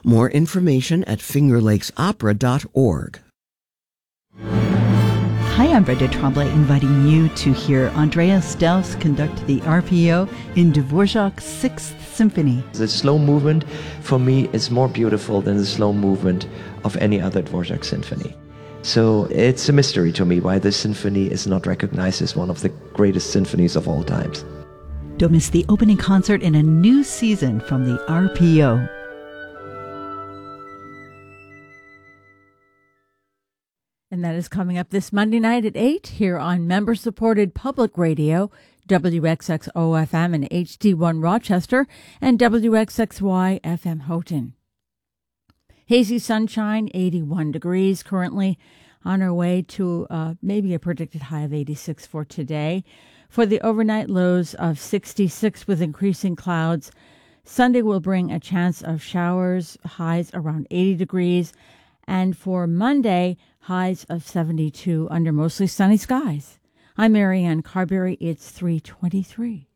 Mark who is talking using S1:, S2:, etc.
S1: More information at fingerlakesopera.org.
S2: Hi, I'm Brenda Tremblay, inviting you to hear Andreas Delfs conduct the RPO in Dvorak's Sixth Symphony.
S3: The slow movement, for me, is more beautiful than the slow movement of any other Dvorak symphony. So it's a mystery to me why this symphony is not recognized as one of the greatest symphonies of all times.
S2: Don't miss the opening concert in a new season from the RPO.
S4: And that is coming up this Monday night at 8 here on member-supported public radio, WXXO-FM and HD1 Rochester, and WXXY-FM Houghton. Hazy sunshine, 81 degrees currently, on our way to maybe a predicted high of 86 for today. For the overnight lows of 66 with increasing clouds, Sunday will bring a chance of showers, highs around 80 degrees, and for Monday, highs of 72 under mostly sunny skies. I'm Marianne Carberry. It's 3:23.